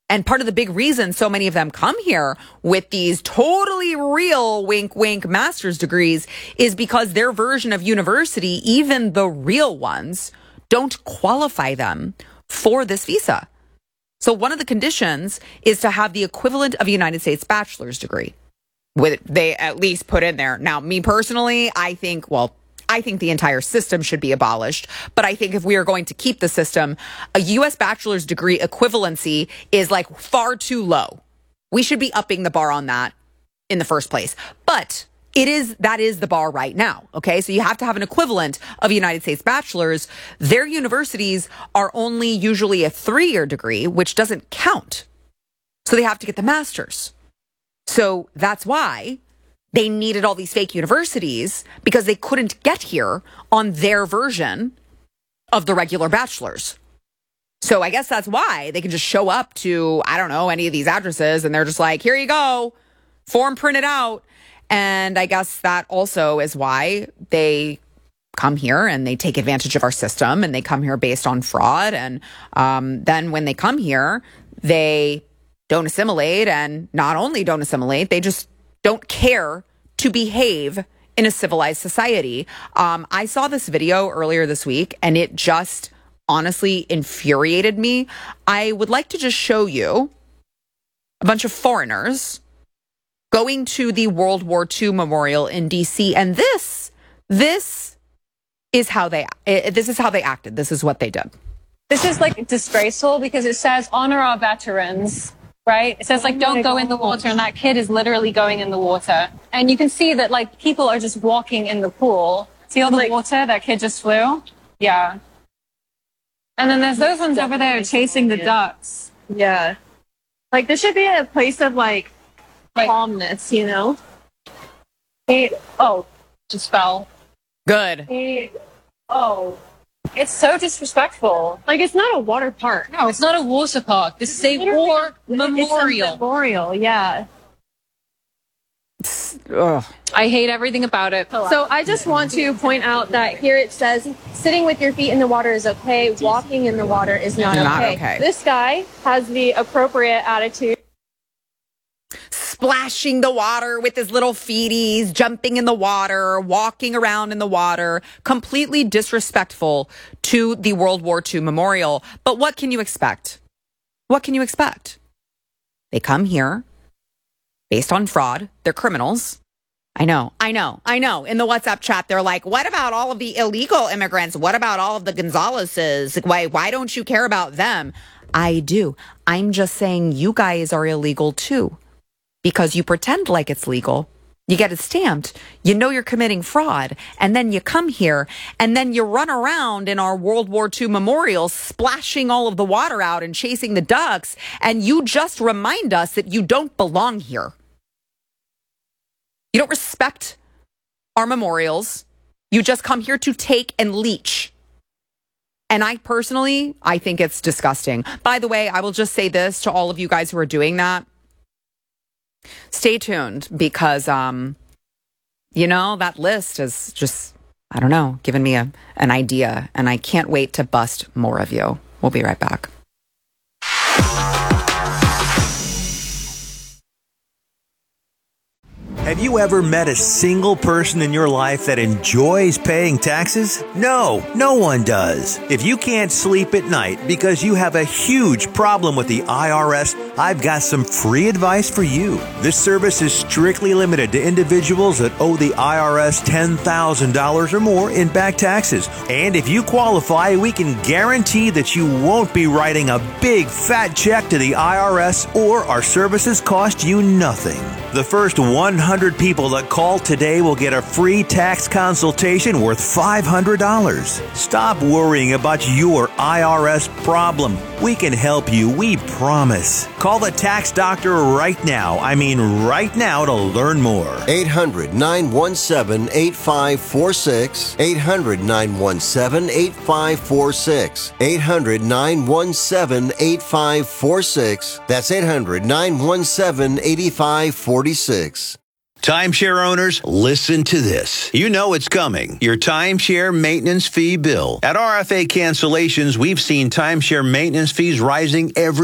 And part of the big reason so many of them come here with these totally real wink, wink master's degrees is because their version of university, even the real ones, don't qualify them for this visa. So one of the conditions is to have the equivalent of a United States bachelor's degree. They at least put in there. Now, me personally, I think the entire system should be abolished. But I think if we are going to keep the system, a U.S. bachelor's degree equivalency is like far too low. We should be upping the bar on that in the first place. But that is the bar right now. Okay. So you have to have an equivalent of a United States bachelor's. Their universities are only usually a 3-year degree, which doesn't count. So they have to get the master's. So that's why they needed all these fake universities, because they couldn't get here on their version of the regular bachelor's. So I guess that's why they can just show up to, I don't know, any of these addresses and they're just like, here you go, form printed out. And I guess that also is why they come here and they take advantage of our system and they come here based on fraud. And then when they come here, they don't assimilate, and not only don't assimilate, they just don't care to behave in a civilized society. I saw this video earlier this week and it just honestly infuriated me. I would like to just show you a bunch of foreigners going to the World War II Memorial in DC, and this is how they acted. This is what they did. This is like disgraceful because it says honor our veterans. Right? It says like, don't go in the water. And that kid is literally going in the water. And you can see that like people are just walking in the pool. See all the water that kid just flew? Yeah. And then there's those ones over there chasing the ducks. Yeah. Like there should be a place of like calmness, you know? Just fell. Good. It's so disrespectful. Like, it's not a water park. No, it's not a water park. This is a war memorial. It's a memorial, yeah. Ugh. I hate everything about it. So I just want to point out that here it says, sitting with your feet in the water is okay. Walking in the water is not okay. This guy has the appropriate attitude. Splashing the water with his little feeties, jumping in the water, walking around in the water, completely disrespectful to the World War II Memorial. But what can you expect? What can you expect? They come here based on fraud. They're criminals. I know. In the WhatsApp chat, they're like, what about all of the illegal immigrants? What about all of the Gonzaleses? Why don't you care about them? I do. I'm just saying you guys are illegal too. Because you pretend like it's legal, you get it stamped, you know you're committing fraud, and then you come here, and then you run around in our World War II memorial, splashing all of the water out and chasing the ducks, and you just remind us that you don't belong here. You don't respect our memorials. You just come here to take and leech. And I think it's disgusting. By the way, I will just say this to all of you guys who are doing that. Stay tuned because, that list is just, I don't know, giving me an idea. And I can't wait to bust more of you. We'll be right back. Have you ever met a single person in your life that enjoys paying taxes? No, no one does. If you can't sleep at night because you have a huge problem with the IRS, I've got some free advice for you. This service is strictly limited to individuals that owe the IRS $10,000 or more in back taxes. And if you qualify, we can guarantee that you won't be writing a big fat check to the IRS, or our services cost you nothing. The first 100 people that call today will get a free tax consultation worth $500. Stop worrying about your IRS problem. We can help you, we promise. Call the tax doctor right now. I mean right now to learn more. 800-917-8546. 800-917-8546. 800-917-8546. That's 800-917-8546. Timeshare owners, listen to this. You know it's coming. Your timeshare maintenance fee bill. At RFA Cancellations, we've seen timeshare maintenance fees rising every